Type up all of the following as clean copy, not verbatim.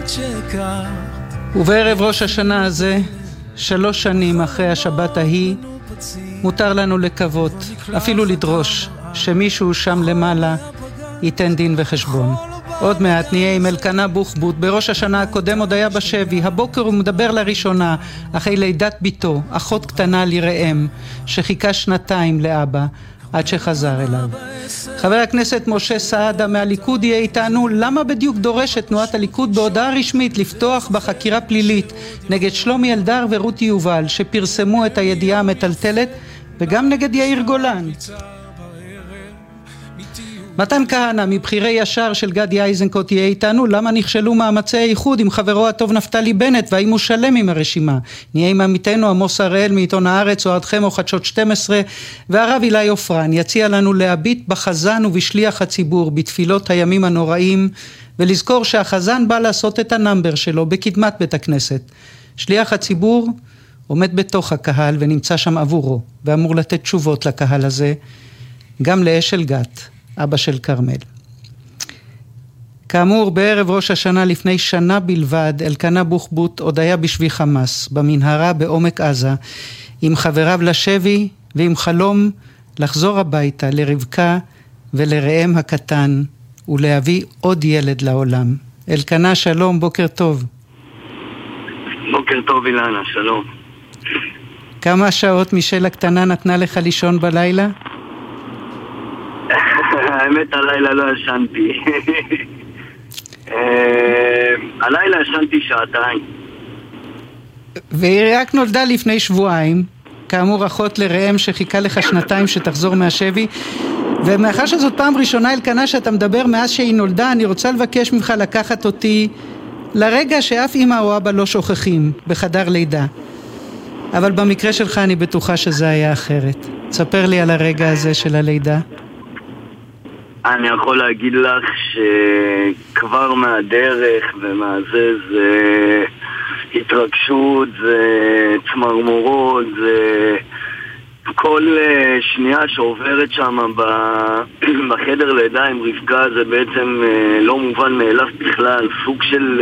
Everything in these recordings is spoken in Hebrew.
ובערב ראש השנה הזה, 3 שנים אחרי השבת ההיא, מותר לנו לקוות, אפילו לדרוש, שמישהו שם למעלה ייתן דין וחשבון. עוד מעט נהיה עם אלקנה בוחבוט. בראש השנה הקודם עוד היה בשבי. הבוקר הוא מדבר לראשונה אחרי לידת ביתו, אחות קטנה לראם, שחיכה 2 לאבא עד שחזר אליו. חבר הכנסת משה סעדה מהליכוד יהיה איתנו. למה בדיוק דורשת תנועת הליכוד בהודעה רשמית לפתוח בחקירה פלילית נגד שלומי אלדר ורותי יובל שפרסמו את הידיעה המטלטלת, וגם נגד יאיר גולן? מתן כהנא מבחירי ישר של גדי איזנקוט יהיה איתנו. למה נכשלו מאמצי האיחוד עם חברו הטוב נפתלי בנט, והאם הוא שלם עם הרשימה? נהיה עם עמיתנו עמוס הראל מעיתון הארץ, אוהדכם או חדשות 12, והרב אילי עופרן יציע לנו להביט בחזן ובשליח הציבור בתפילות הימים הנוראים, ולזכור שהחזן בא לעשות את הנאמבר שלו בקדמת בית הכנסת. שליח הציבור עומד בתוך הקהל ונמצא שם עבורו, ואמור לתת תשובות לקהל הזה, גם לאשל גת, אבא של קרמל. כאמור, בערב ראש השנה לפני שנה בלבד, אלקנה בוחבוט עוד היה בשבי חמאס, במנהרה בעומק עזה, עם חבריו לשבי ועם חלום לחזור הביתה לרבקה ולראם הקטן, ולהביא עוד ילד לעולם. אלקנה, שלום, בוקר טוב. בוקר טוב אילנה, שלום. כמה שעות מישל הקטנה נתנה לך לישון בלילה? האמת, הלילה לא ישנתי. הלילה ישנתי 2 והיא רק נולדה לפני שבועיים, כאמור אחות לראם שחיכה לך 2 שתחזור מהשבי. ומאחר שזאת פעם ראשונה אלקנה שאתה מדבר מאז שהיא נולדה, אני רוצה לבקש ממך לקחת אותי לרגע שאף אמא או אבא לא שוכחים, בחדר לידה. אבל במקרה שלך אני בטוחה שזה היה אחרת. תספר לי על הרגע הזה של הלידה. אני יכול להגיד לך שכבר מהדרך ומהזה זה התרגשות, זה צמרמורות, זה כל שנייה שעוברת שם בחדר לידה עם רבקה זה בעצם לא מובן מאליו בכלל, סוג של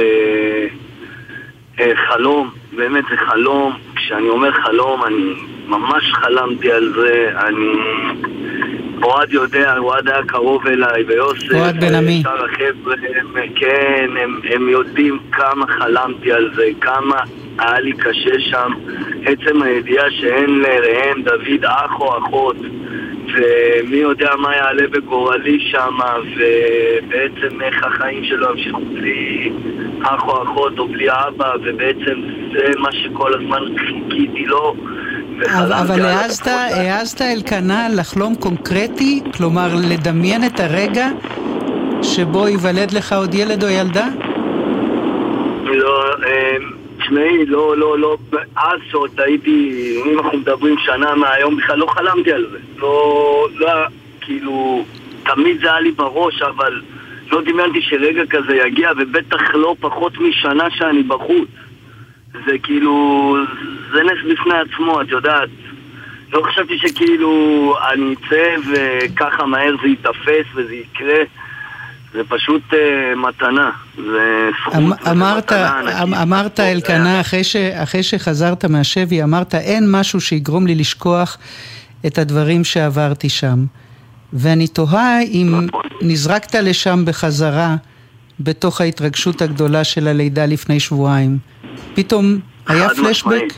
חלום, באמת זה חלום. כשאני אומר חלום אני ממש חלמתי על זה. אוהד יודע, אוהד היה קרוב אליי, ויוסף, אוהד בן עמי, שאר החבר'ה, כן, הם יודעים כמה חלמתי על זה, כמה היה לי קשה שם. עצם הידיעה שאין לראם דוד אח או אחות, ומי יודע מה יעלה בגורלי שם, ובעצם איך החיים שלו המשיכו בלי אח או אחות או בלי אבא, ובעצם זה מה שכל הזמן חיכיתי לו. אבל העזת אלקנה לחלום קונקרטי? כלומר לדמיין את הרגע שבו ייוולד לך עוד ילד או ילדה? לא, תשמעי, לא, אז שעוד הייתי, אם אנחנו מדברים שנה מהיום, בכלל לא חלמתי על זה. לא, כאילו, תמיד זה היה לי בראש, אבל לא דמיינתי שרגע כזה יגיע, ובטח לא פחות משנה שאני בחוץ. זה כאילו, זה נס בפני עצמו, את יודעת. לא חשבתי שכאילו אני אצא וככה מהר זה יתאפס וזה יקרה. זה פשוט מתנה. זה זכות. אמרת אלקנה, אחרי שחזרת מהשבי, אמרת אין משהו שיגרום לי לשכוח את הדברים שעברתי שם. ואני תוהה אם נזרקת לשם בחזרה בתוך ההתרגשות הגדולה של הלידה לפני שבועיים. פתאום היה פלשבק?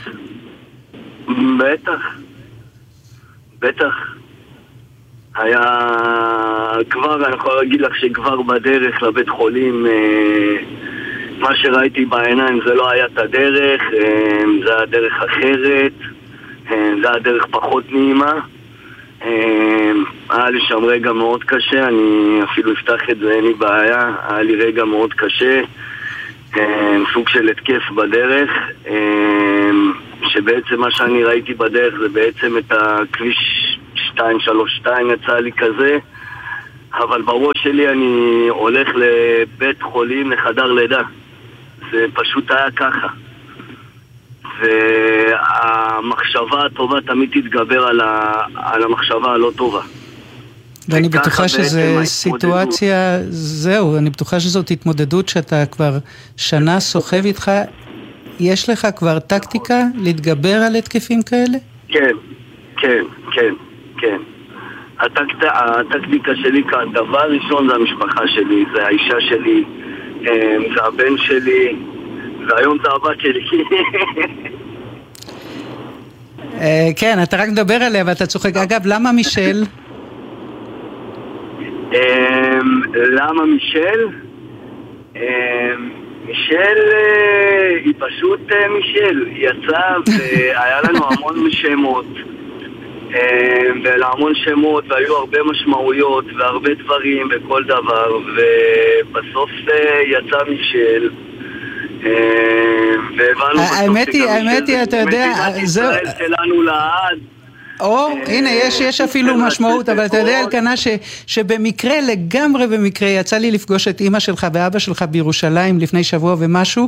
בטח. היה כבר, אני יכול להגיד לך שכבר בדרך לבית חולים, מה שראיתי בעיניים זה לא היה את הדרך, זה היה דרך אחרת, זה היה דרך פחות נעימה. היה לי שם רגע מאוד קשה, אני אפילו אפתח את זה, אין לי בעיה. היה לי רגע מאוד קשה, סוג של התקף בדרך, שבעצם מה שאני ראיתי בדרך זה בעצם את הכביש 232 יצא לי כזה, אבל בראש שלי אני הולך לבית חולים לחדר לידה. זה פשוט היה ככה, והמחשבה הטובה תמיד תתגבר על המחשבה הלא טובה. ואני בטוחה שזו סיטואציה, זהו, אני בטוחה שזאת התמודדות שאתה כבר שנה סוחב איתך. יש לך כבר טקטיקה להתגבר על התקפים כאלה? כן, כן, כן, כן. הטקטיקה שלי כאן, דבר ראשון זה המשפחה שלי, זה האישה שלי, זה הבן שלי, והיום זה הבת שלי. כן, אתה רק מדבר עליה ואתה צוחק. אגב, למה מישל? למה מישל? מישל היא פשוט מישל. היא יצאה והיה לנו המון שמות. ולהמון שמות, והיו הרבה משמעויות והרבה דברים וכל דבר, ובסוף יצא מישל. האמת היא, אתה יודע, זהו שלנו לעד. הנה, יש אפילו משמעות, אבל אתה יודע, אלקנה, שבמקרה, לגמרי במקרה, יצא לי לפגוש את אמא שלך ואבא שלך בירושלים לפני שבוע ומשהו,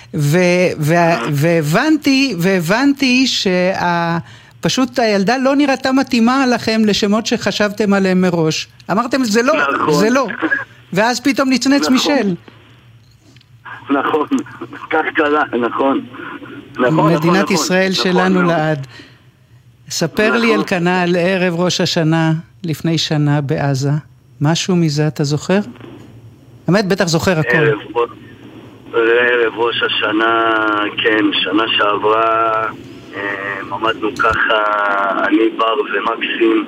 והבנתי פשוט הילדה לא נראתה מתאימה לכם לשמות שחשבתם עליהם מראש. אמרתם, זה לא, זה לא. ואז פתאום נצנץ מישל. נכון, כך קרה, נכון. מדינת ישראל שלנו לעד. ספר לי אלקנה על ערב ראש השנה לפני שנה בעזה. משהו מזה אתה זוכר? באמת, בטח זוכר הכל. ערב ראש השנה, כן, שנה שעברה עמדנו ככה, אני בר ומקסים,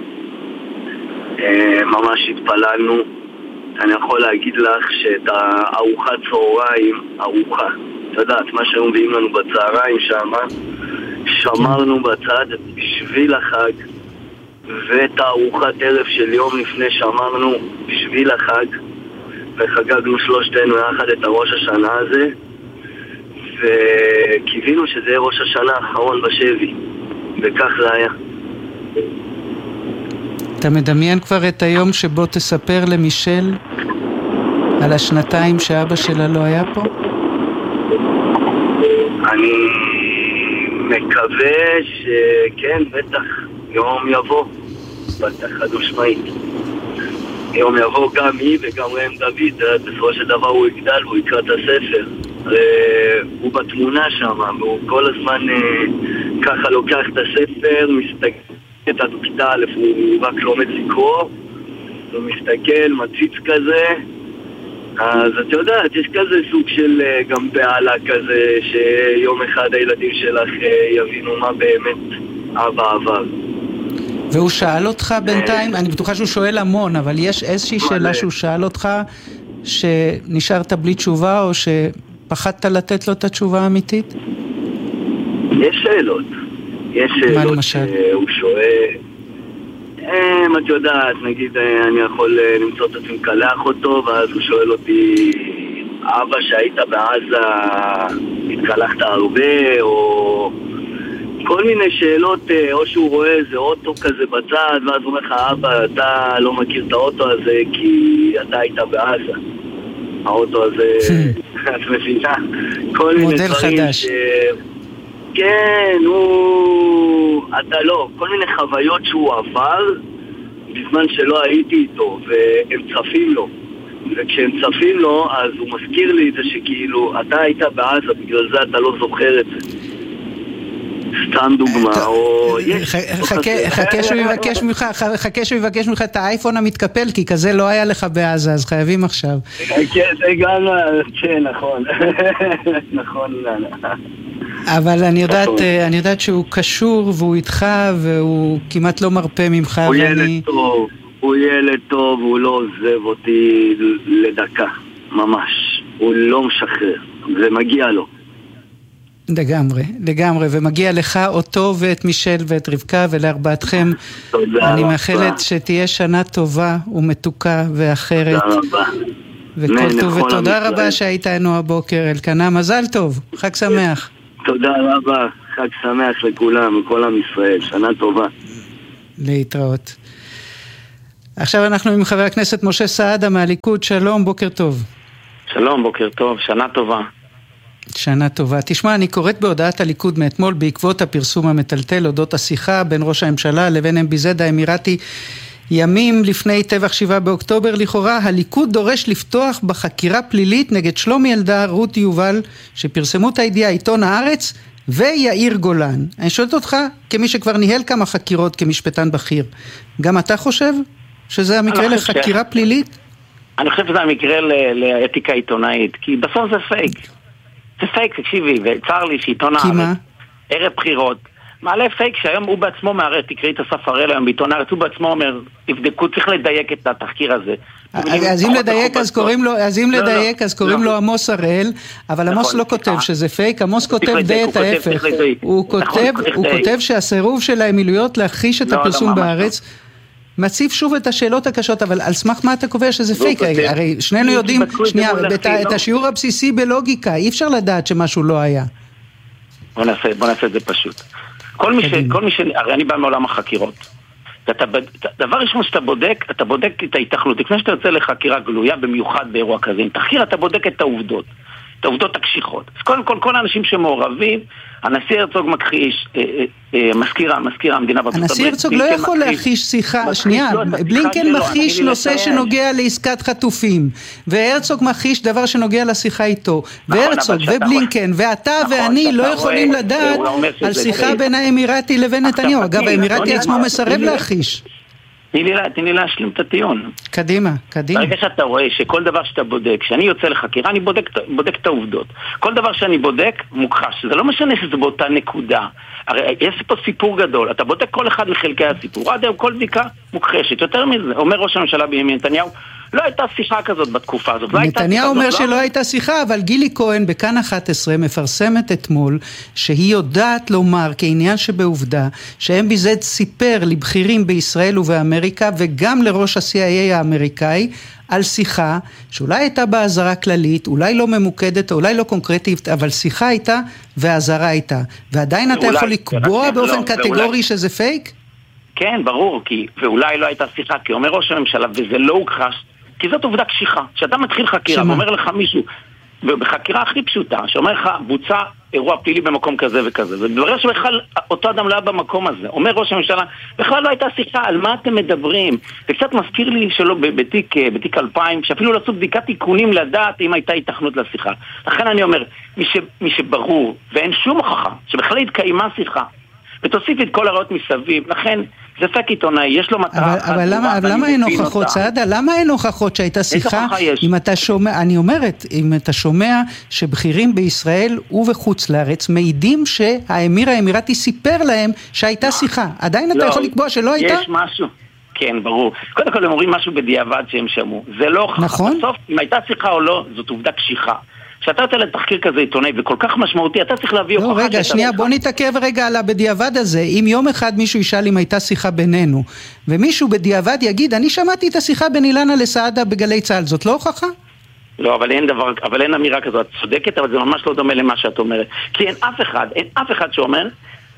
ממש התפללנו. אני יכול להגיד לך שאת הארוחת צהריים, ארוחה, אתה יודעת, מה שהיו מביאים לנו בצהריים שם, שמרנו בצד בשביל החג, ואת הארוחת ערב של יום לפני שמרנו בשביל החג, וחגגנו שלושתנו יחד את הראש השנה הזה, וקיווינו שזה יהיה ראש השנה האחרון בשבי, וכך זה היה. אתה מדמיין כבר את היום שבו תספר למישל על השנתיים שאבא שלה לא היה פה? אני מקווה שכן, בטח, יום יבוא, בטח חד משמעית. יום יבוא גם היא וגם ראם דוד, בסופו של דבר הוא יגדל, הוא יקרא את הספר. הוא בתמונה שם, והוא כל הזמן ככה לוקח את הספר, מסתכל את הכיתה א', הוא רק לומד לקרוא, הוא מסתכל, מציץ כזה, אז את יודעת, יש כזה סוג של גם בעלה כזה, שיום אחד הילדים שלך יבינו מה באמת אבא עבר. והוא שאל אותך בינתיים, אני בטוחה שהוא שואל המון, אבל יש איזושהי שאלה שהוא שאל אותך, שנשארת בלי תשובה, או שפחדת לתת לו את התשובה האמיתית? יש שאלות. יש שאלות שהוא שואל. את יודעת, נגיד אני יכול למצוא את עצמי קלח אותו, ואז הוא שואל אותי, אבא שהיית בעזה, התקלחת הרבה, או כל מיני שאלות, או שהוא רואה איזה אוטו כזה בצד, ואז הוא אומר לך, אבא, אתה לא מכיר את האוטו הזה, כי אתה היית בעזה. האוטו הזה, את מבינה? כל מיני דברים חדש. כן, אתה לא, כל מיני חוויות שהוא עבר בזמן שלא הייתי איתו, והם צפים לו. וכשהם צפים לו, אז הוא מזכיר לי את זה שכאילו, אתה היית בעזה, בגלל זה אתה לא זוכר את זה. סתם דוגמה, או חכה שהוא יבקש ממך את האייפון המתקפל, כי כזה לא היה לך בעזה, אז חייבים עכשיו. כן, זה גם, כן, נכון. נכון, אבל אני יודעת שהוא קשור והוא איתך והוא כמעט לא מרפא ממך. הוא ילד טוב, הוא לא עוזב אותי לדקה, ממש. הוא לא משחרר, זה מגיע לו. לגמרי, ומגיע לך אותו ואת מישל ואת רבקה ולארבעתכם. אני מאחלת שתהיה שנה טובה ומתוקה ואחרת. תודה רבה. וכל טוב, ותודה רבה שהייתנו הבוקר, אלקנה, מזל טוב, חג שמח. תודה רבה, חג שמח לכולם, לכל עם ישראל, שנה טובה. להתראות. עכשיו אנחנו עם חבר הכנסת משה סעדה מהליכוד, שלום, בוקר טוב. שלום, בוקר טוב, שנה טובה. שנה טובה. תשמע, אני קוראת בהודעת הליכוד מאתמול בעקבות הפרסום המטלטל אודות השיחה בין ראש הממשלה לבין MBZ האמירתי ימים לפני טבח 7 באוקטובר, לכאורה הליכוד דורש לפתוח בחקירה פלילית נגד שלומי אלדר, רותי יובל, שפרסמו את הידיעה, עיתון הארץ, ויאיר גולן. אני שואלת אותך, כמי שכבר ניהל כמה חקירות כמשפטן בכיר, גם אתה חושב שזה המקרה לחקירה פלילית? אני חושב שזה המקרה לאתיקה עיתונאית, כי בסוף זה פייק. זה פייק, תקשיבי, וצר לי שעיתון הארץ, ערב בחירות, מעלה פייק שהיום הוא בעצמו מערב, תקראי את אסף הראל היום בעיתון הארץ, הוא בעצמו אומר, תבדקו, צריך לדייק את התחקיר הזה. אז אם לדייק, אז קוראים לו עמוס הראל, אבל עמוס לא כותב שזה פייק, עמוס כותב די את ההפך. הוא כותב שהסירוב של האמילויות להכחיש את הפרסום בארץ, מציב שוב את השאלות הקשות, אבל על סמך מה אתה קובע שזה פייק? הרי שנינו יודעים, שנייה, את השיעור הבסיסי בלוגיקה, אי אפשר לדעת שמשהו לא היה. בוא נעשה את זה פשוט. כל מי הרי אני בא מעולם החקירות. דבר ראשון שאתה בודק, אתה בודק את ההתכנות. לפני שאתה יוצא לחקירה גלויה, במיוחד באירוע כזה, עם תחקיר אתה בודק את העובדות. את העובדות הקשיחות. אז קודם כל האנשים שמעורבים, הנשיא הרצוג מכחיש, מזכיר המדינה בארצות הברית. הנשיא הרצוג לא יכול להכחיש שיחה, שנייה, בלינקן מכחיש נושא שנוגע לעסקת חטופים, והרצוג מכחיש דבר שנוגע לשיחה איתו, והרצוג ובלינקן, ואתה ואני לא יכולים לדעת על שיחה בין האמירתי לבין נתניהו. אגב, האמירתי עצמו מסרב להכחיש. תני לי להשלים את הטיעון. קדימה. ברגע שאתה רואה שכל דבר שאתה בודק, כשאני יוצא לחקירה, אני בודק את העובדות. כל דבר שאני בודק, מוכחש. זה לא משנה שזה באותה נקודה. הרי יש פה סיפור גדול. אתה בודק כל אחד מחלקי הסיפור. עד היום כל בדיקה מוכחשת. יותר מזה, אומר ראש הממשלה בנימין נתניהו, לא הייתה שיחה כזאת בתקופה הזאת. נתניהו אומר שלא הייתה שיחה, אבל גילי כהן בכאן 11 מפרסמת אתמול שהיא יודעת לומר כעניין שבעובדה שאמביזד סיפר לבחירים בישראל ובאמריקה וגם לראש ה-CIA האמריקאי על שיחה שאולי הייתה בהזרה כללית, אולי לא ממוקדת, אולי לא קונקרטית, אבל שיחה הייתה וההזרה הייתה. ועדיין אתה יכול לקבוע באופן קטגורי שזה פייק? כן, ברור, ואולי לא הייתה שיחה, כי אומר ראש הממשלה, וזה לא הוכחש, כי זאת עובדה קשיחה. כשאתה מתחיל חקירה, ואומר לך מישהו, בחקירה הכי פשוטה, שאומר לך, בוצע אירוע פלילי במקום כזה וכזה, וברגע שבכלל אותו אדם לא היה במקום הזה, אומר ראש הממשלה, בכלל לא הייתה שיחה, על מה אתם מדברים? זה קצת מזכיר לי שלא בתיק 2000, שאפילו לעשות בדיקת תיקונים לדעת אם הייתה התכנות לשיחה. לכן אני אומר, מי שברור, ואין שום הוכחה, שבכלל התקיימה שיחה, ותוסיף את כל הראיות מסביב, לכן זה פייק עיתונאי, יש לו מטרה. אבל למה אין הוכחות, סעדה? למה אין הוכחות שהייתה שיחה? אם אתה שומע, אני אומרת, אם אתה שומע שבכירים בישראל ובחוץ לארץ מעידים שהאמיר האמירתי סיפר להם שהייתה שיחה, עדיין אתה יכול לקבוע שלא הייתה? יש משהו. כן, ברור. קודם כל הם אומרים משהו בדיעבד שהם שמעו. זה לא הוכחה. נכון. בסוף, אם הייתה שיחה או לא, זאת עובדה קשיחה. כשאתה יוצא לתחקיר כזה עיתונאי וכל כך משמעותי, אתה צריך להביא הוכחה. לא, רגע, שנייה, בוא נתעכב רגע על הבדיעבד הזה. אם יום אחד מישהו ישאל אם הייתה שיחה בינינו, ומישהו בדיעבד יגיד, אני שמעתי את השיחה בין אילנה לסעדה בגלי צהל, זאת לא הוכחה? לא, אבל אין אמירה כזאת. את צודקת, אבל זה ממש לא דומה למה שאת אומרת. כי אין אף אחד שאומר,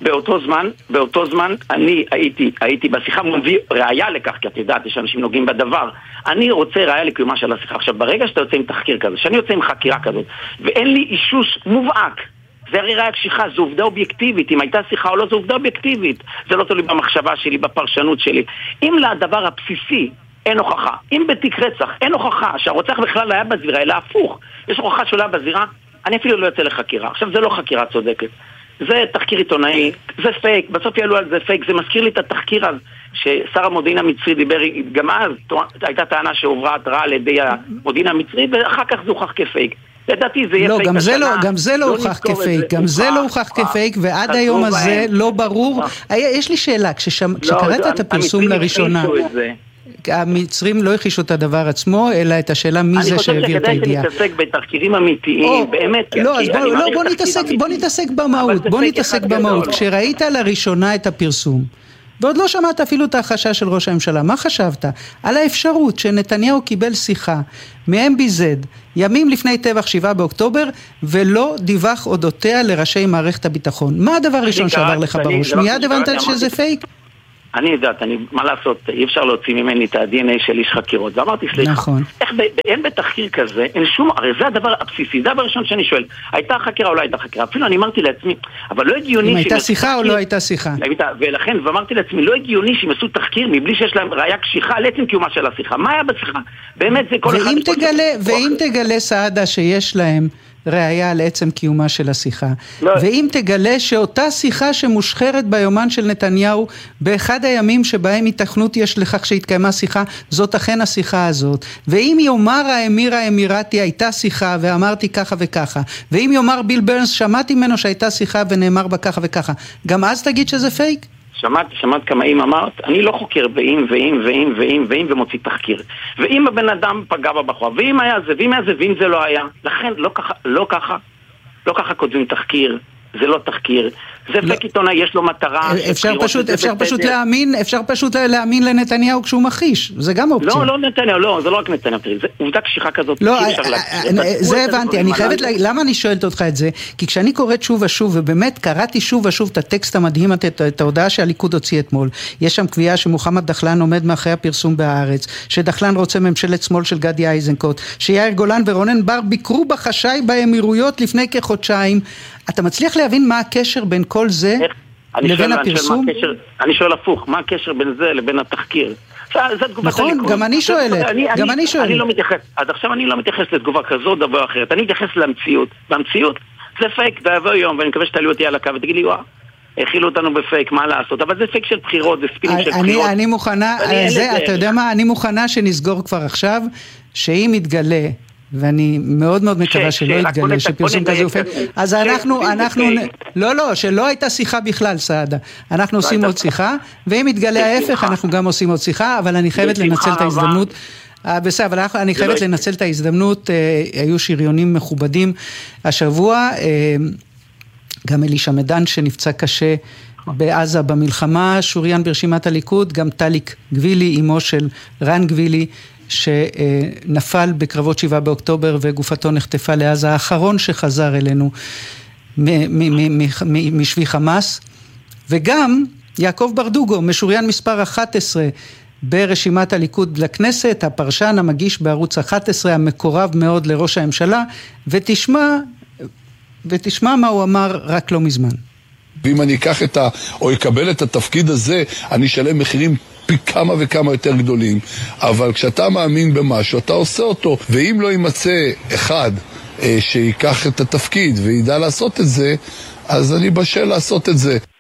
באותו זמן אני הייתי בשיחה, מביא ראיה לכך, כי את יודעת, יש אנשים נוגעים בדבר. אני רוצה ראיה לקיומה של השיחה. עכשיו, ברגע שאתה יוצא עם תחקיר כזה, שאני יוצא עם חקירה כזאת, ואין לי אישוש מובהק, זה הרי ראיה קשיחה, זו עובדה אובייקטיבית. אם הייתה שיחה או לא, זו עובדה אובייקטיבית. זה לא תלוי במחשבה שלי, בפרשנות שלי. אם לדבר הבסיסי אין הוכחה, אם בתיק רצח אין הוכחה שהרוצח בכלל היה בזירה, אלא הפוך, יש הוכחה שלא היה בזירה, אני אפילו לא יוצא לחקירה. עכשיו, זה לא חקירה צודקת. זה תחקיר עיתונאי, זה פייק, בסוף יעלו על זה פייק, זה מזכיר לי את התחקיר אז, ששר המודיעין המצרי דיבר, גם אז הייתה טענה שהוברה התראה על ידי המודיעין המצרי, ואחר כך זה הוכח כפייק. לדעתי זה יהיה פייק השנה. גם זה לא הוכח כפייק, גם זה לא הוכח כפייק, ועד היום הזה לא ברור. יש לי שאלה, כשקראת את הפרסום לראשונה, המצרים לא הכחישו את הדבר עצמו, אלא את השאלה מי זה שהעביר את הידיעה. אני חושב שכדאי שנתעסק בתחקירים אמיתיים, באמת. לא, אז בוא נתעסק במהות. כשראית לראשונה את הפרסום, ועוד לא שמעת אפילו את ההחשה של ראש הממשלה, מה חשבת? על האפשרות שנתניהו קיבל שיחה מ-MBZ ימים לפני טבח 7 באוקטובר, ולא דיווח אודותיה לראשי מערכת הביטחון. מה הדבר הראשון שעבר לך בראש? מיד הבנת שזה פייק? אני יודעת, מה לעשות, אי אפשר להוציא ממני את ה-DNA של איש חקירות. ואמרתי, סליחה, נכון. אין בתחקיר כזה, אין שום, הרי זה הדבר הבסיסי, זה הדבר הראשון שאני שואל, הייתה חקירה או לא הייתה חקירה? אפילו אני אמרתי לעצמי, אבל לא הגיוני... אם הייתה שיחה או לא הייתה שיחה? ולכן, ואמרתי לעצמי, לא הגיוני שהם עשו תחקיר מבלי שיש להם ראיה קשיחה על עצם קיומה של השיחה. מה היה בשיחה? באמת זה כל אחד... ואם תגלה, סעדה, שיש להם ראיה על עצם קיומה של השיחה, ואם תגלה שאותה שיחה שמושחרת ביומן של נתניהו באחד הימים שבהם התכנות יש לכך שהתקיימה שיחה, זאת אכן השיחה הזאת, ואם יאמר האמיר האמירתי הייתה שיחה ואמרתי ככה וככה, ואם יאמר ביל ברנס שמעתי ממנו שהייתה שיחה ונאמר בה ככה וככה, גם אז תגיד שזה פייק? שמעת כמה אם אמרת, אני לא חוקר ואם ומוציא תחקיר. ואם הבן אדם פגע בבחורה, ואם היה זה, ואם זה לא היה, לכן לא ככה כותבים תחקיר, זה לא תחקיר. זה פייק עיתונאי, יש לו מטרה. אפשר פשוט להאמין לנתניהו כשהוא מכחיש, זה גם אופציה. לא נתניהו, לא, זה לא רק נתניהו, תראי, זה עובדה קשיחה כזאת. לא, זה הבנתי, אני חייבת, למה אני שואלת אותך את זה? כי כשאני קוראת שוב ושוב, ובאמת קראתי שוב ושוב את הטקסט המדהים, את ההודעה שהליכוד הוציא אתמול, יש שם קביעה שמוחמד דחלן עומד מאחרי הפרסום בהארץ, שדחלן רוצה ממשלת שמאל של גדי איזנקוט, שיאיר גולן ורונן בר ביקרו בחשאי באמירויות לפני כחודשיים. אתה מצליח להבין מה הקשר בין כל זה לבין הפרסום? אני שואל הפוך, מה הקשר בין זה לבין התחקיר? נכון, גם אני שואלת. אני לא מתייחס, עד עכשיו אני לא מתייחס לתגובה כזאת, דבר אחרת. אני מתייחס למציאות. במציאות זה פייק, זה יבוא יום, ואני מקווה שתעלי אותי על הקו ותגיד לי, וואו, הכילו אותנו בפייק, מה לעשות? אבל זה פייק של בחירות, זה ספינים של בחירות. אני מוכנה, אתה יודע מה? אני מוכנה שנסגור כבר עכשיו, שאם יתגלה, ואני מאוד מאוד מקווה שלא יתגלה שפרסום כזה הוא פייק, אז אנחנו, לא, שלא הייתה שיחה בכלל, סעדה. אנחנו עושים עוד שיחה, ואם יתגלה ההפך, אנחנו גם עושים עוד שיחה, אבל אני חייבת לנצל את ההזדמנות, בסדר, אבל אני חייבת לנצל את ההזדמנות, היו שריונים מכובדים השבוע, גם אלישע מדן שנפצע קשה בעזה במלחמה, שוריין ברשימת הליכוד, גם טליק גבילי, אמו של רן גבילי, שנפל בקרבות 7 באוקטובר וגופתו נחטפה לעזה, האחרון שחזר אלינו משבי חמאס, וגם יעקב ברדוגו, משוריין מספר 11 ברשימת הליכוד לכנסת, הפרשן המגיש בערוץ 11, המקורב מאוד לראש הממשלה, ותשמע מה הוא אמר רק לא מזמן. ואם אני אקח או אקבל את התפקיד הזה, אני אשלם מחירים פי כמה וכמה יותר גדולים, אבל כשאתה מאמין במשהו, אתה עושה אותו, ואם לא יימצא אחד שיקח את התפקיד וידע לעשות את זה, אז אני בשל לעשות את זה.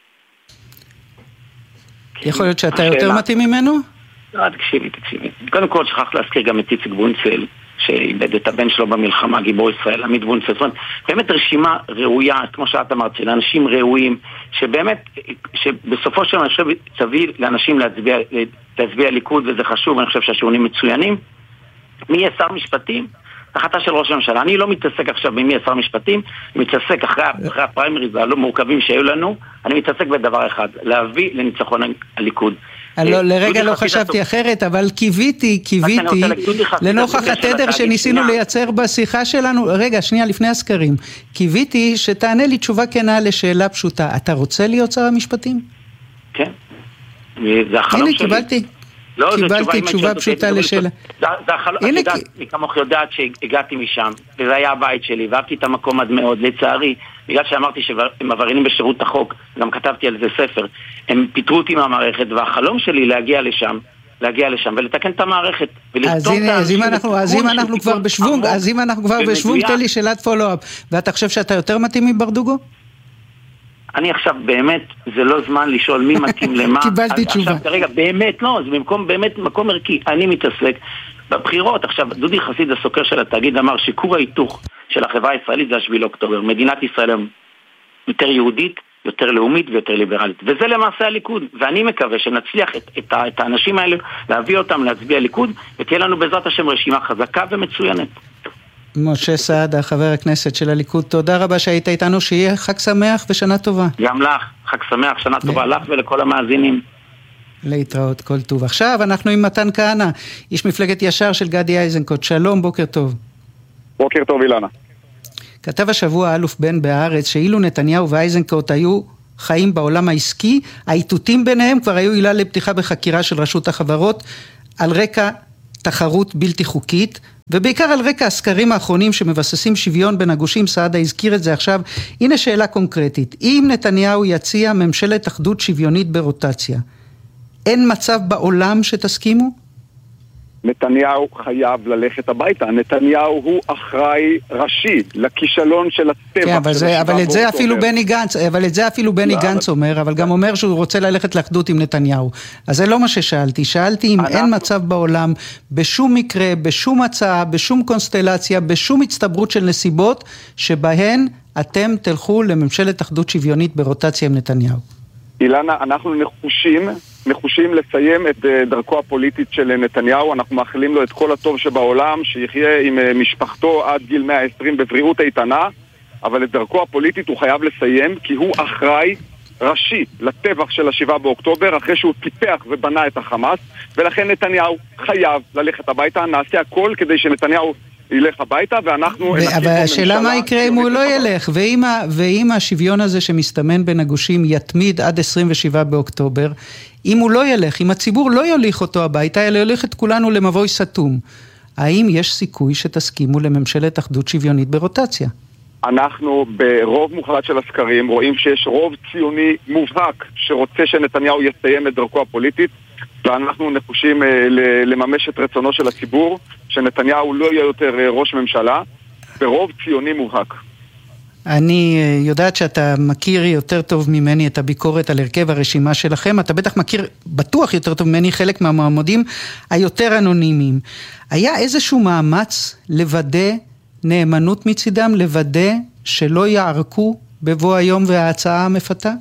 יכול להיות שאתה יותר מתאים ממנו? לא, תקשיבי. קודם כל שכח להזכיר גם את איציק בונצל, שאיבד את הבן שלו במלחמה, גיבור ישראל, עמית בונצל. באמת רשימה ראויה, כמו שאת אמרת, של אנשים ראויים, שבאמת, שבסופו של דבר תביא לאנשים להצביע ליכוד, וזה חשוב, אני חושב שהשיעונים מצוינים. מי יהיה שר משפטים? החלטה של ראש הממשלה. אני לא מתעסק עכשיו במי יהיה שר משפטים, אני מתעסק אחרי הפריימריז הלא מורכבים שהיו לנו, אני מתעסק בדבר אחד, להביא לניצחון הליכוד. לרגע לא חשבתי אחרת, אבל קיוויתי לנוכח התדר שניסינו לייצר בשיחה שלנו, רגע, שנייה לפני הסקרים, קיוויתי שתענה לי תשובה כנה לשאלה פשוטה, אתה רוצה להיות שר המשפטים? כן, זה החלום שלי. הנה, קיבלתי תשובה פשוטה לשאלה. זה החלום, כמוך יודעת שהגעתי משם, וזה היה הבית שלי, ואהבתי את המקום עד מאוד, לצערי, בגלל שאמרתי שהם עבריינים בשירות החוק, גם כתבתי על זה ספר, הם פיתרו אותי מהמערכת, והחלום שלי להגיע לשם ולתקן את המערכת. אז אם אנחנו כבר בשוונג, תן לי שאלת פולו-אפ, ואתה חושב שאתה יותר מתאים מברדוגו? אני עכשיו באמת, זה לא זמן לשאול מי מתאים למה. קיבלתי תשובה. עכשיו כרגע, באמת לא, זה באמת מקום ערכי. אני מתעסק בבחירות. עכשיו, דודי חסיד, הסוקר של התאגיד, אמר שכור ההיתוך של החברה הישראלית זה 7 באוקטובר. מדינת ישראל יותר יהודית, יותר לאומית ויותר ליברלית. וזה למעשה הליכוד. ואני מקווה שנצליח את האנשים האלה, להביא אותם להצביע ליכוד, ותהיה לנו בעזרת השם רשימה חזקה ומצוינת. משה סעדה, חבר הכנסת של הליכוד, תודה רבה שהיית איתנו, שיהיה חג שמח ושנה טובה. גם לך, חג שמח, שנה טובה לך ולכל המאזינים. להתראות, כל טוב. עכשיו אנחנו עם מתן כהנא, איש מפלגת ישר של גדי איזנקוט. שלום, בוקר טוב. בוקר טוב, אילנה. כתב השבוע אלוף בן בהארץ שאילו נתניהו ואיזנקוט היו חיים בעולם העסקי, האיתותים ביניהם כבר היו עילה לפתיחה בחקירה של רשות החברות, על רקע תחרות בלתי חוקית, ובעיקר על רקע הסקרים האחרונים שמבססים שוויון בין הגושים. סעדה הזכיר את זה עכשיו. הנה שאלה קונקרטית, אם נתניהו יציע ממשלת אחדות שוויונית ברוטציה, אין מצב בעולם שתסכימו? נתניהו חייב ללכת הביתה. נתניהו הוא אחראי ראשי לכישלון של הטבח. כן, אבל את זה אפילו בני גנץ אומר, אבל גם אומר שהוא רוצה ללכת לאחדות עם נתניהו. אז זה לא מה ששאלתי. שאלתי אם אין מצב בעולם, בשום מקרה, בשום הצעה, בשום קונסטלציה, בשום הצטברות של נסיבות, שבהן אתם תלכו לממשלת אחדות שוויונית ברוטציה עם נתניהו. אילנה, אנחנו נחושים לסיים את דרכו הפוליטית של נתניהו. אנחנו מאחלים לו את כל הטוב שבעולם, שיחיה עם משפחתו עד גיל 120 בבריאות איתנה, אבל את דרכו הפוליטית הוא חייב לסיים, כי הוא אחראי ראשי לטבח של 7 באוקטובר, אחרי שהוא טיפח ובנה את החמאס, ולכן נתניהו חייב ללכת הביתה. נעשה הכל כדי שנתניהו ילך הביתה, ואנחנו... אבל השאלה מה יקרה אם הוא לא ילך, ואם השוויון הזה שמסתמן בין הגושים יתמיד עד 27 באוקטובר, אם הוא לא ילך, אם הציבור לא יוליך אותו הביתה, אלא יוליך את כולנו למבוי סתום, האם יש סיכוי שתסכימו לממשלת אחדות שוויונית ברוטציה? אנחנו ברוב מוחלט של הסקרים רואים שיש רוב ציוני מובהק שרוצה שנתניהו יסיים את דרכו הפוליטית, ואנחנו נחושים לממש את רצונו של הציבור, שנתניהו לא יהיה יותר ראש ממשלה, ברוב ציוני מובהק. אני יודעת שאתה מכיר יותר טוב ממני את הביקורת על הרכב הרשימה שלכם, אתה בטח מכיר בטוח יותר טוב ממני חלק מהמועמדים היותר אנונימיים. היה איזשהו מאמץ לוודא נאמנות מצידם, לוודא שלא יערקו בבוא היום וההצעה המפתה?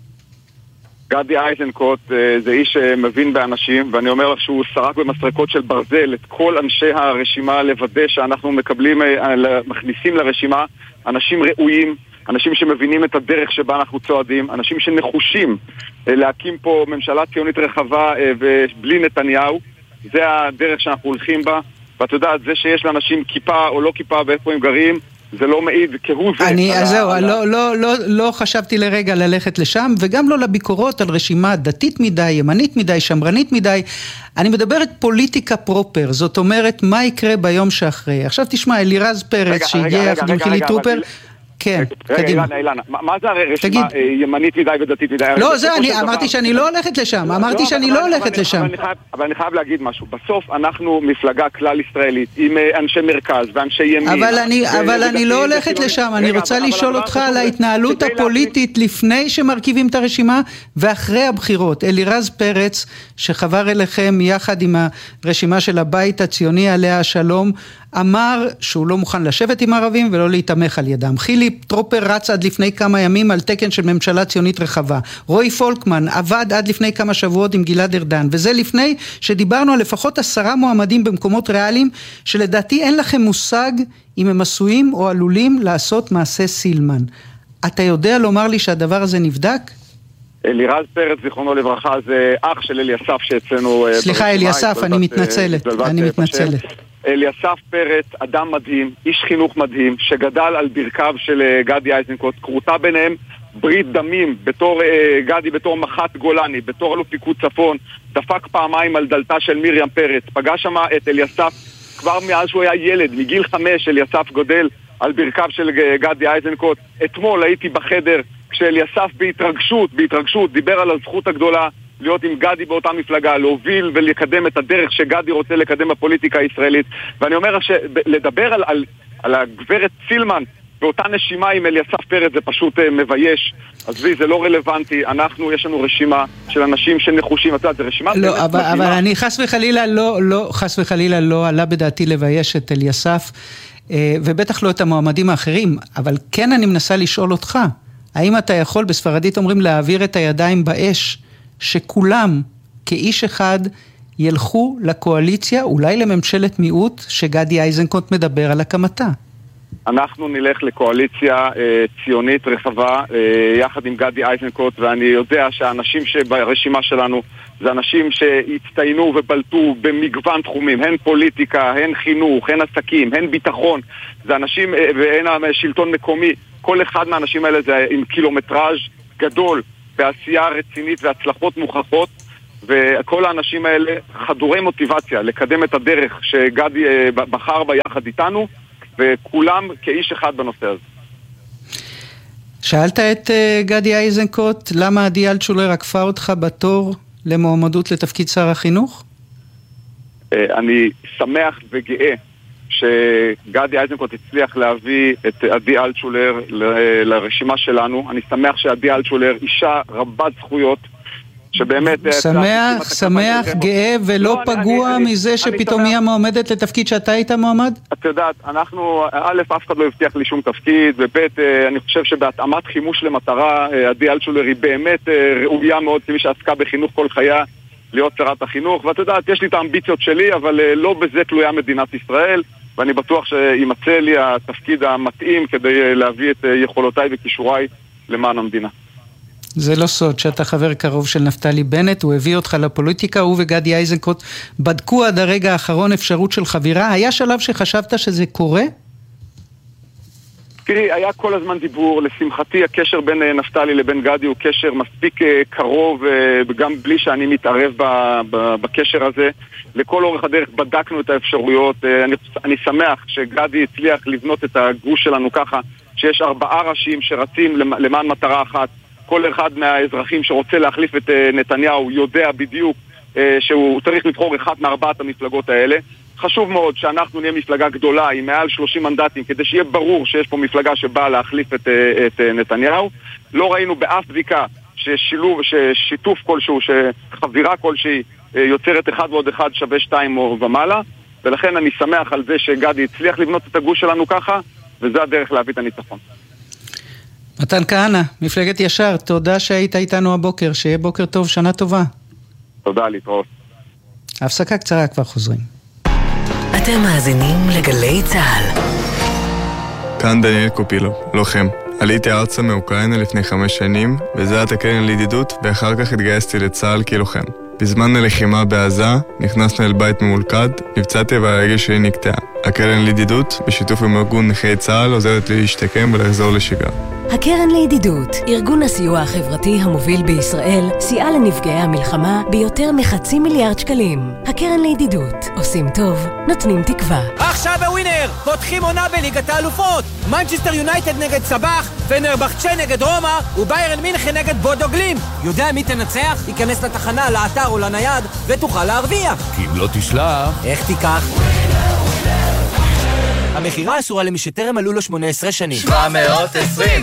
גדי איזנקוט זה איש שמבין באנשים, ואני אומר לך שהוא סרק במסרקות של ברזל את כל אנשי הרשימה לוודא שאנחנו מכניסים לרשימה אנשים ראויים, אנשים שמבינים את הדרך שבה אנחנו צועדים, אנשים שנחושים להקים פה ממשלה ציונית רחבה ובלי נתניהו. זה הדרך שאנחנו הולכים בה, ואת יודעת, זה שיש לאנשים כיפה או לא כיפה ואיפה הם גרים, זה לא מעיד כהוא זה. לא חשבתי לרגע ללכת לשם, וגם לא לביקורות על רשימה דתית מדי, ימנית מדי, שמרנית מדי. אני מדברת פוליטיקה פרופר, זאת אומרת, מה יקרה ביום שאחרי? עכשיו תשמע, אלירז פרץ שהגיע יחד עם חילי טרופר, כן, קדימה. אילנה, מה זה הרשימה ימנית מדי ודתית מדי? לא, זה, אני אמרתי שאני לא הולכת לשם, אבל אני חייב להגיד משהו. בסוף אנחנו מפלגה כלל ישראלית, עם אנשי מרכז ואנשי ימין. אבל אני לא הולכת לשם, אני רוצה לשאול אותך על ההתנהלות הפוליטית לפני שמרכיבים את הרשימה ואחרי הבחירות. אלירז פרץ, שחבר אליכם יחד עם הרשימה של הבית הציוני עליה השלום, אמר שהוא לא מוכן לשבת עם ערבים ולא להתאמך על ידם. חילי טרופר רץ עד לפני כמה ימים על תקן של ממשלה ציונית רחבה. רועי פולקמן עבד עד לפני כמה שבועות עם גלעד ארדן, וזה לפני שדיברנו על לפחות 10 מועמדים במקומות ריאליים, שלדעתי אין לכם מושג אם הם עשויים או עלולים לעשות מעשה סילמן. אתה יודע לומר לי שהדבר הזה נבדק? אלירז פרץ, זיכרונו לברכה, זה אח של אליסף שאצלנו... סליחה, אליסף, אני מתנצלת. אליסף פרץ, אדם מדהים, איש חינוך מדהים, שגדל על ברכיו של גדי איזנקוט, קרותה ביניהם ברית דמים, בתור גדי, בתור מח"ט גולני, בתור אלוף פיקוד צפון, דפק פעמיים על דלתה של מרים פרץ, פגש שם את אליסף כבר מאז שהוא היה ילד, מגיל 5 אליסף גודל על ברכיו של גדי איזנקוט. אתמול הייתי בחדר כשאליסף בהתרגשות דיבר על הזכות הגדולה להיות עם גדי באותה מפלגה, להוביל ולקדם את הדרך שגדי רוצה לקדם בפוליטיקה הישראלית. ואני אומר שלדבר על הגברת סילמן באותה נשימה עם אליסף פרץ זה פשוט מבייש. אז זה לא רלוונטי. יש לנו רשימה של אנשים שנחושים. אתה יודע, זה רשימה... לא, אבל אני חס וחלילה לא עלה בדעתי לבייש את אליסף, ובטח לא את המועמדים האחרים. אבל כן אני מנסה לשאול אותך, האם אתה יכול, בספרדית אומרים, להעביר את הידיים באש, שכולם כאיש אחד ילכו לקואליציה, אולי לממשלת מיעוט שגדי איזנקוט מדבר על הקמתה? אנחנו נלך לקואליציה ציונית רחבה יחד עם גדי איזנקוט, ואני יודע שהאנשים שברשימה שלנו זה אנשים שהצטיינו ובלטו במגוון תחומים, הן פוליטיקה, הן חינוך, הן עסקים, הן ביטחון, זה אנשים והן שלטון מקומי. כל אחד מהאנשים האלה זה עם קילומטראז' גדול בעשייה רצינית והצלחות מוכחות, וכל האנשים האלה חדורי מוטיבציה לקדם את הדרך שגדי בחר בה יחד איתנו, וכולם כאיש אחד בנושא הזה. שאלת את גדי איזנקוט למה עדי אלטשולר עקפה אותך בתור למועמדות לתפקיד שר החינוך? אני שמח וגאה שגדי איזנקוט הצליח להביא את עדי אלטשולר לרשימה שלנו. אני שמח שעדי אלטשולר אישה רבת זכויות, שבאמת שמח, גאה ולא פגוע מזה שפתאום היא מועמדת לתפקיד שאתה היית מועמד? את יודעת, אנחנו, א', אף אחד לא הבטיח לי שום תפקיד, וב', אני חושב שבהתאמת חימוש למטרה, עדי אלטשולר היא באמת ראויה מאוד, כמי שעסקה בחינוך כל חייה, להיות שרת החינוך. ואת יודעת, יש לי את האמביציות שלי, אבל לא בזה תלויה מדינת ישראל, ואני בטוח שימצא לי התפקיד המתאים כדי להביא את יכולותיי וכישוריי למען המדינה. זה לא סוד שאתה חבר קרוב של נפתלי בנט, הוא הביא אותך לפוליטיקה, הוא וגדי איזנקוט בדקו עד הרגע האחרון אפשרות של חבירה. היה שלב שחשבת שזה קורה? תראי, היה כל הזמן דיבור. לשמחתי הקשר בין נפתלי לבין גדי הוא קשר מספיק קרוב, גם בלי שאני מתערב בקשר הזה. לכל אורך הדרך בדקנו את האפשרויות. אני שמח שגדי הצליח לבנות את הגוש שלנו ככה, שיש 4 ראשים שרצים למען מטרה אחת. כל אחד מהאזרחים שרוצה להחליף את נתניהו יודע בדיוק שהוא צריך לבחור אחד מ4 המפלגות האלה. חשוב מאוד שאנחנו נהיה מפלגה גדולה עם מעל 30 מנדטים, כדי שיהיה ברור שיש פה מפלגה שבאה להחליף את נתניהו. לא ראינו באף בדיקה ששיתוף כלשהו, שחבירה כלשהי יוצרת 1 ועוד 1 שווה 2 ומעלה, ולכן אני שמח על זה שגדי הצליח לבנות את הגוש שלנו ככה, וזה הדרך להביא את הניצחון. מתן כהנא, מפלגת ישר, תודה שהיית איתנו הבוקר, שיהיה בוקר טוב, שנה טובה. תודה, להתראות. הפסקה קצרה, כבר חוזרים. אתם מאזינים לגלי צהל. כאן דניאל קופילו, לוחם. עליתי ארצה מאוקראינה לפני 5 שנים, וזה את הקרן לידידות, ואחר כך התגייסתי לצהל כלוחם. בזמן הלחימה בעזה, נכנסנו אל בית ממולכד, נפצעתי והרגל שלי נקטעה. הקרן לידידות, בשיתוף עם ארגון נכי צהל, עוזרת לי להשתקם ולחזור לשגרה. הקרן לידידות, ארגון הסיוע החברתי המוביל בישראל, סייע לנפגעי המלחמה ביותר מ500 מיליארד שקלים. הקרן לידידות, עושים טוב, נותנים תקווה. עכשיו בווינר, פותחים עונה בליגת האלופות. מנצ'סטר יונייטד נגד סבח, פנרבחצ'ה נגד רומא, וביירן מינכן נגד בודו גלים. יודע מי תנצח? ייכנס לתחנה, לאתר או לנייד, ותוכל להרוויח. כי אם לא תשלח... איך תיקח? המחירה אסורה למי שטרם מלאו לו 18 שנים. 720!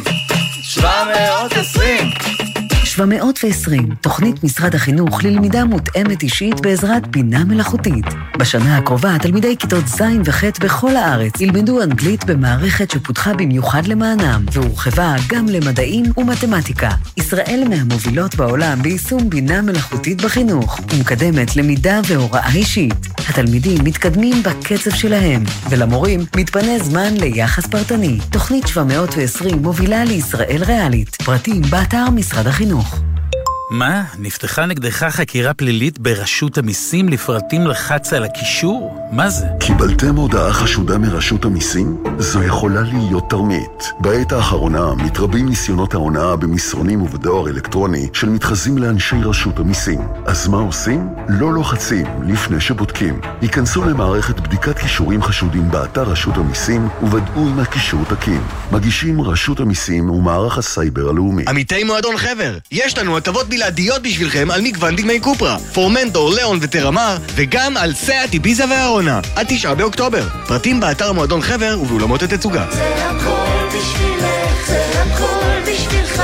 720, תוכנית משרד החינוך ללמידה מותאמת אישית בעזרת בינה מלאכותית. בשנה הקרובה תלמידי כיתות ז' וח' בכל הארץ ילמדו אנגלית במערכת שפותחה במיוחד למענם, והורחבה גם למדעים ומתמטיקה. ישראל מהמובילות בעולם ביישום בינה מלאכותית בחינוך, ומקדמת למידה והוראה אישית. התלמידים מתקדמים בקצב שלהם, ולמורים מתפנה זמן ליחס פרטני. תוכנית 720 מובילה לישראל ריאלית. פרטים באתר משרד החינוך. מה? נפתחה נגדך חקירה פלילית ברשות המיסים? לפרטים לחץ על הקישור? מה זה? קיבלתם הודעה חשודה מרשות המיסים? זו יכולה להיות תרמית. בעת האחרונה מתרבים ניסיונות ההונאה במסרונים ובדואר אלקטרוני של מתחזים לאנשי רשות המיסים. אז מה עושים? לא לוחצים לפני שבודקים. ייכנסו למערכת בדיקת קישורים חשודים באתר רשות המיסים ובדעו אם הקישור תקין. מגישים רשות המיסים ומערך הסייבר הלאומי. עמיתי מועדון חבר, יש לנו הטבות בלעדיות בשבילכם על מגוון דגמי קופרה, פורמנטור, ליאון וטרמר, וגם על סאט, איביזה והרונה, עד 9 באוקטובר. פרטים באתר מועדון חבר ובאולמות התצוגה. זה הכל בשבילך, זה הכל בשבילך,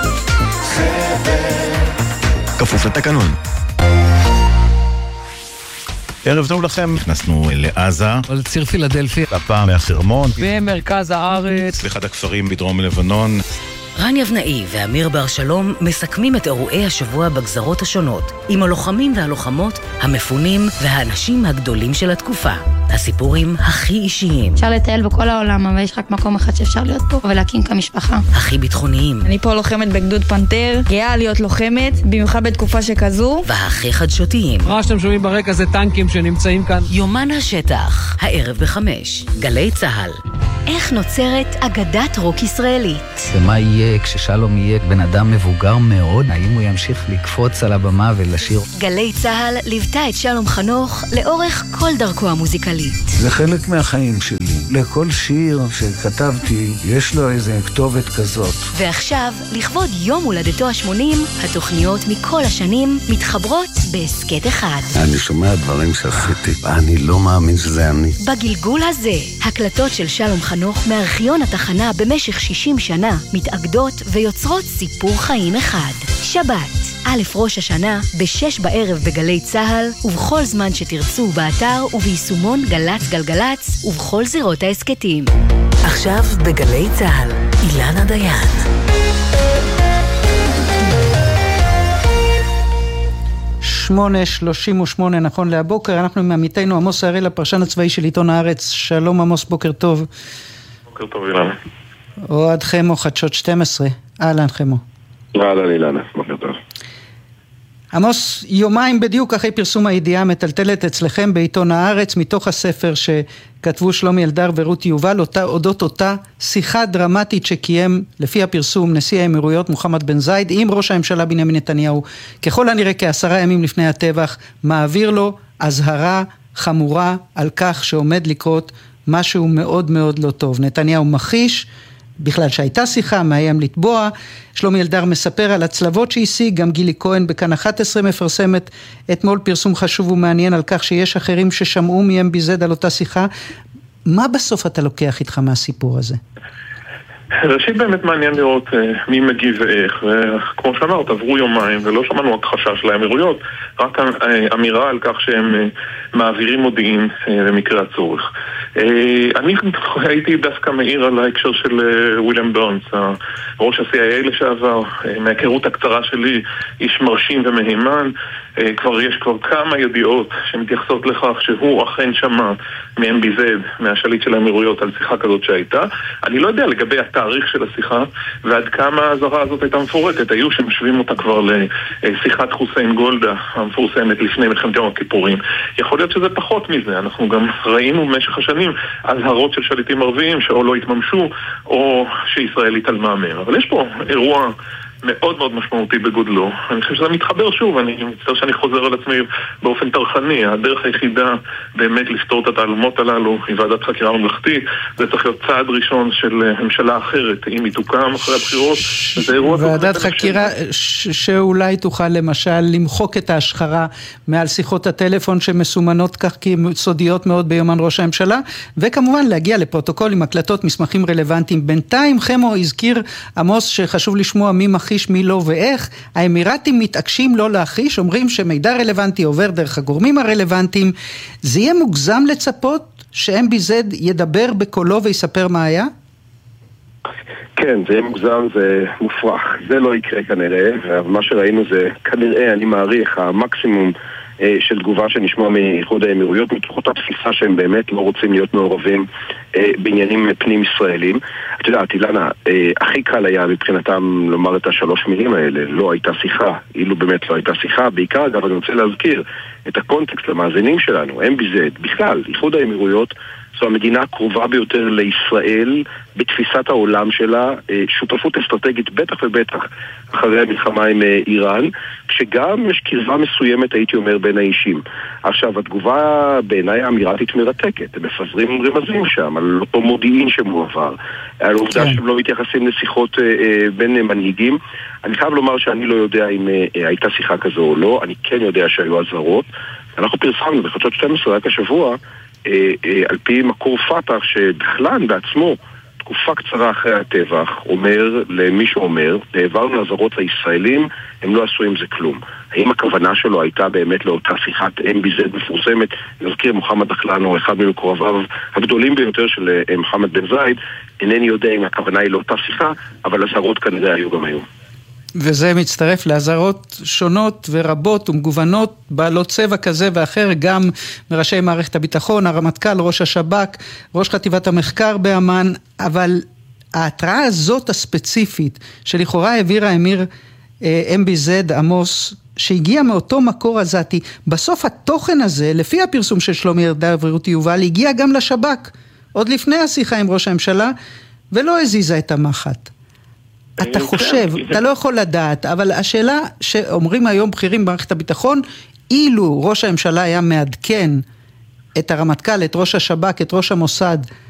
חבר. כפוף לתקנון. ערב טוב לכם, נכנסנו לעזה, על ציר פילדלפי, הפעם מהחרמון, במרכז הארץ, באחד הכפרים בדרום לבנון. רן יבנאי ואמיר בר שלום מסכמים את אירועי השבוע בגזרות השונות, עם הלוחמים והלוחמות, המפונים והאנשים הגדולים של התקופה. הסיפורים הכי אישיים. אפשר לטייל בכל העולם, אבל יש רק מקום אחד שאפשר להיות פה ולהקים כמשפחה. הכי ביטחוניים. אני פה לוחמת בגדוד פנתר, גאה להיות לוחמת, במיוחד בתקופה שכזו. והכי חדשותיים. מה שאתם שומעים ברקע זה טנקים שנמצאים כאן. יומן השטח, הערב ב5, גלי צהל. איך נוצרת אגדת רוק ישראלית? ומה יהיה כששלום יהיה בן אדם מבוגר מאוד? האם הוא ימשיך לקפוץ על הבמה ולשיר? גלי צהל ליוותה את שלום חנוך לאורך כל דרכו המוזיקלית. זה חלק מהחיים שלי. לכל שיר שכתבתי יש לו איזה כתובת כזאת. ועכשיו, לכבוד יום הולדתו ה-80, התוכניות מכל השנים מתחברות בהסקט אחד. אני שומע דברים שעשיתי, אני לא מאמין שזה אני. בגלגול הזה, הקלטות של שלום חנוך מארכיון התחנה במשך 60 שנה מתאגדות ויוצרות סיפור חיים אחד. שבת, א' ראש השנה, ב-6 בערב בגלי צהל, ובכל זמן שתרצו באתר וביישומון גלץ גלגלץ, ובכל זירות העסקתים. עכשיו בגלי צהל, אילנה דיין. 8:38 נכון להבוקר, אנחנו עם עמיתנו עמוס הראל, הפרשן הצבאי של עיתון הארץ. שלום עמוס, בוקר טוב. בוקר טוב אילנה. אוהד חמו, חדשות 12. אהלן חמו. אהלן אילנה, בוקר טוב. עמוס, יומיים בדיוק אחרי פרסום הידיעה המטלטלת אצלכם בעיתון הארץ, מתוך הספר שכתבו שלומי אלדר ורות יובל, אודות אותה שיחה דרמטית שקיים לפי הפרסום נשיא האמירויות מוחמד בן זייד עם ראש הממשלה בנימין נתניהו, ככל הנראה כ10 ימים לפני הטבח, מעביר לו אזהרה חמורה על כך שעומד לקרות משהו מאוד מאוד לא טוב. נתניהו מחיש בכלל שהייתה שיחה, מאיים לתבוע. שלומי אלדר מספר על הצלבות שהשיג, גם גילי כהן בכאן 11 מפרסמת אתמול פרסום חשוב ומעניין על כך שיש אחרים ששמעו מ-MBZ על אותה שיחה. מה בסוף אתה לוקח איתך מהסיפור הזה? ראשית באמת מעניין לראות מי מגיב ואיך, וכמו שאמרת, עברו יומיים ולא שמענו הכחשה של האמירויות, רק אמירה על כך שהם מעבירים מודיעין למקרה הצורך. אני הייתי דווקא מעיר על ההקשר של וויליאם ברנס, ראש ה-CIA לשעבר, מההיכרות הקצרה שלי, איש מרשים ומהימן. יש כבר כמה ידיעות שמתייחסות לכך שהוא אכן שמע מ-MBZ, מהשליט של האמירויות, על שיחה כזאת שהייתה. אני לא יודע לגבי התאריך של השיחה ועד כמה ההזהרה הזאת הייתה מפורטת. היו שמשווים אותה כבר לשיחת חוסיין גולדה המפורסמת לפני מלחמת יום הכיפורים. יכול להיות שזה פחות מזה. אנחנו גם ראינו במשך השנים אזהרות של שליטים ערביים שאו לא התממשו או שישראל התעלמה מהם. אבל יש פה אירוע מאוד מאוד משמעותי בגודלו. אני חושב שזה מתחבר שוב, אני מצטער שאני חוזר על עצמי באופן תרחני. הדרך היחידה באמת לפתור את התעלומות הללו היא ועדת חקירה ממלכתית. זה צריך להיות צעד ראשון של ממשלה אחרת, אם היא תוקם אחרי הבחירות. ועדת חקירה שאולי תוכל למשל למחוק את ההשחרה מעל שיחות הטלפון שמסומנות כך כסודיות מאוד ביומן ראש הממשלה, וכמובן להגיע לפרוטוקולים, הקלטות, מסמכים רלוונטיים. בינתיים חמו הזכיר עמוס שחשוב לשמוע מי מחיש מי לא ואיך. האמירתים מתעקשים לא להחיש, אומרים שמידע רלוונטי עובר דרך הגורמים הרלוונטיים. זה יהיה מוגזם לצפות ש-MBZ ידבר בקולו ויספר מה היה? כן, זה יהיה מוגזם, זה מופרך. זה לא יקרה כנראה, אבל מה שראינו זה כנראה, אני מעריך, המקסימום של תגובה שנשמע מאיחוד האמירויות, מתוך אותה תפיסה שהם באמת לא רוצים להיות מעורבים בעניינים פנים ישראלים. אתה יודעת, אילנה, הכי קל היה מבחינתם לומר את 3 מילים האלה, לא הייתה שיחה, אילו באמת לא הייתה שיחה. בעיקר, אגב, אני רוצה להזכיר את הקונטקסט למאזינים שלנו, MBZ, בכלל, איחוד האמירויות, זו המדינה הקרובה ביותר לישראל בתפיסת העולם שלה, שותפות אסטרטגית בטח ובטח אחרי המלחמה עם איראן, כשגם יש קרבה מסוימת, הייתי אומר, בין האישים. עכשיו, התגובה בעיניי האמירתית מרתקת, הם מפזרים רמזים שם על אותו מודיעין שמועבר, על עובדה שהם לא מתייחסים לשיחות בין מנהיגים. אני חייב לומר שאני לא יודע אם הייתה שיחה כזו או לא, אני כן יודע שהיו אזהרות. אנחנו פרסמנו בחדשות 12 רק השבוע, על פי מקור פתח שבכלל בעצמו תקופה קצרה אחרי הטבח אומר למי שאומר, העברנו אזהרות לישראלים, הם לא עשו עם זה כלום. האם הכוונה שלו הייתה באמת לאותה שיחת MBZ מפורסמת? נזכיר, מוחמד דחלן הוא אחד ממקורביו הגדולים ביותר של מוחמד בן זייד. אינני יודע אם הכוונה היא לאותה שיחה, אבל אזהרות כנראה היו גם היום. וזה מצטרף להזהרות שונות ורבות ומגוונות, בעלות צבע כזה ואחר, גם מראשי מערכת הביטחון, הרמטכ"ל, ראש השב"כ, ראש חטיבת המחקר באמן, אבל ההתראה הזאת הספציפית, שלכאורה העבירה אמיר MBZ עמוס, שהגיע מאותו מקור עזתי, בסוף התוכן הזה, לפי הפרסום של שלומי ארדב ורותי יובל, הגיע גם לשב"כ, עוד לפני השיחה עם ראש הממשלה, ולא הזיזה את המחט. אתה חושב, אתה לא יכול לדעת, אבל השאלה שאומרים היום בכירים במערכת הביטחון, אילו ראש הממשלה היה מעדכן את הרמטכ"ל, את ראש השב"כ, את ראש המוסד,